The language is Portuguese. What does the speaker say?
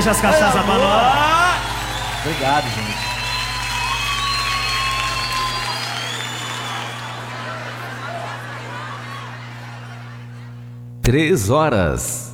Deixa as cachaças pra nós. Obrigado, gente. 3 horas.